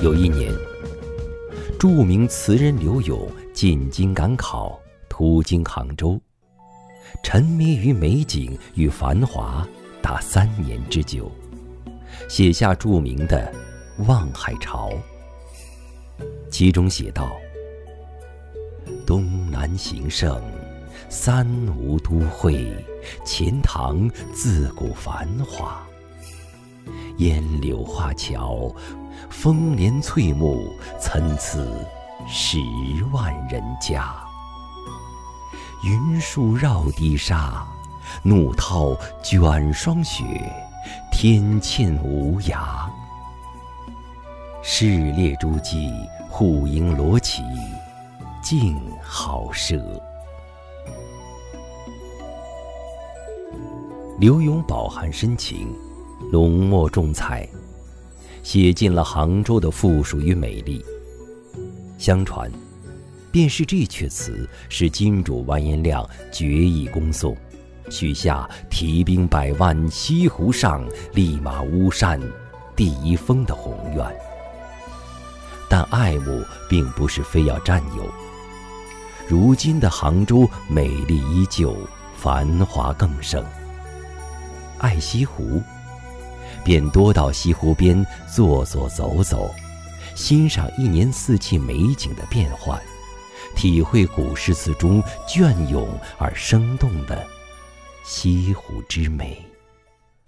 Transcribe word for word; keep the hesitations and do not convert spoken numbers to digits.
有一年，著名词人柳永进京赶考，途经杭州，沉迷于美景与繁华达三年之久，写下著名的《望海潮》。其中写道：东南形胜，三吴都会，钱塘自古繁华。烟柳画桥，风帘翠幕，参差十万人家。云树绕堤沙，怒涛卷霜雪，天堑无涯。市列诸骑，户迎罗绮，静好奢。柳永饱含深情，浓墨重彩，写尽了杭州的富庶与美丽。相传，便是这阙词使金主完颜亮决意攻宋，许下提兵百万西湖上，立马巫山第一峰的宏愿。但爱慕并不是非要占有，如今的杭州美丽依旧，繁华更盛。爱西湖，便多到西湖边坐坐走走，欣赏一年四季美景的变幻，体会古诗词中隽永而生动的西湖之美。